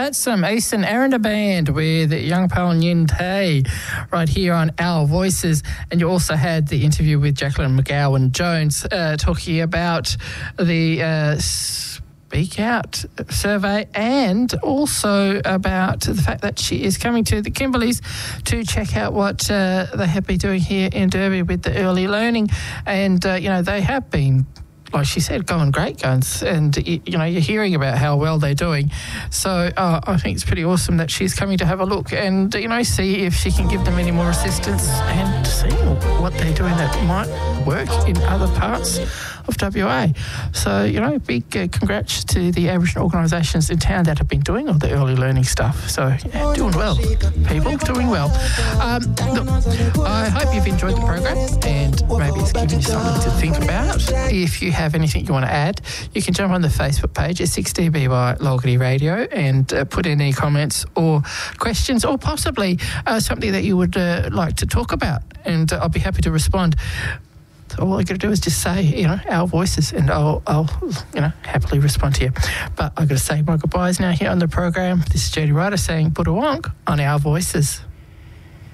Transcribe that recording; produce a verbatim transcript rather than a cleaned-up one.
That's some Eastern Aranda Band with Young Pal Nyin Tay right here on Our Voices. And you also had the interview with Jacqueline McGowan-Jones uh, talking about the uh, Speak Out survey and also about the fact that she is coming to the Kimberleys to check out what uh, they have been doing here in Derby with the early learning. And, uh, you know, they have been, like she said, going great guns, and, you know, you're hearing about how well they're doing. So uh, I think it's pretty awesome that she's coming to have a look and, you know, see if she can give them any more assistance and see what they're doing that might work in other parts of W A. So, you know, big uh, congrats to the Aboriginal organisations in town that have been doing all the early learning stuff. So, yeah, doing well. People doing well. Um, look, I hope you've enjoyed the program and maybe it's given you something to think about. If you have anything you want to add, you can jump on the Facebook page at six D B Y Logarty Radio and uh, put in any comments or questions or possibly uh, something that you would uh, like to talk about, and uh, I'll be happy to respond. All I got to do is just say, you know, Our Voices, and I'll, I'll, you know, happily respond to you. But I've got to say my goodbyes now here on the program. This is Jody Ryder saying Budawonk on Our Voices.